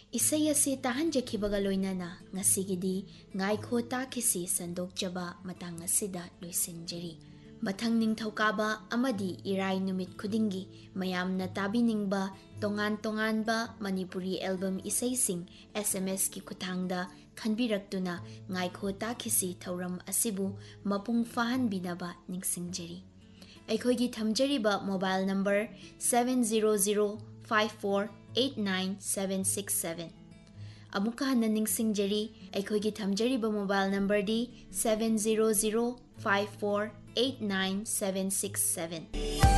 Isay asi tahanjakibaga loinana ngasigidi ngaikho takisi sandokjaba matang asida loisinjari. Mathang ningthokaba amadi irai numit khudingi mayamna tabiningba tongan-tonganba Manipuri album isaising SMS ki kuthangda khanbiraktuna ngaikho takisi thauram asibu mapung fahanbinaba ningsingjari. Aikhoigi thamjariba mobile number 700548977. Amuka hana ningsingjari aikhoigi thamjariba mobile number di 700548977.